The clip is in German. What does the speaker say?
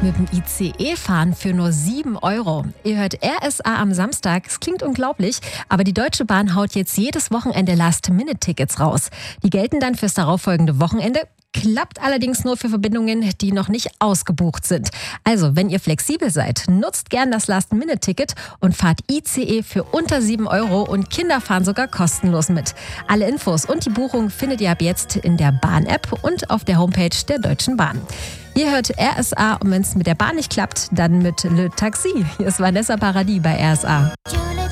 Mit dem ICE fahren für nur 7 Euro. Ihr hört RSA am Samstag. Es klingt unglaublich, aber die Deutsche Bahn haut jetzt jedes Wochenende Last-Minute-Tickets raus. Die gelten dann fürs darauffolgende Wochenende. Klappt allerdings nur für Verbindungen, die noch nicht ausgebucht sind. Also, wenn ihr flexibel seid, nutzt gern das Last-Minute-Ticket und fahrt ICE für unter 7 Euro und Kinder fahren sogar kostenlos mit. Alle Infos und die Buchung findet ihr ab jetzt in der Bahn-App und auf der Homepage der Deutschen Bahn. Ihr hört RSA und wenn es mit der Bahn nicht klappt, dann mit Le Taxi. Hier ist Vanessa Paradis bei RSA.